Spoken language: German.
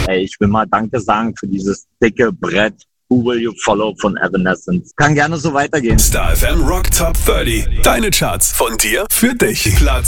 ey, ich will mal Danke sagen für dieses dicke Brett. Who Will You Follow von Evanescence. Kann gerne so weitergehen. Star FM Rock Top 30. Deine Charts von dir für dich. Platz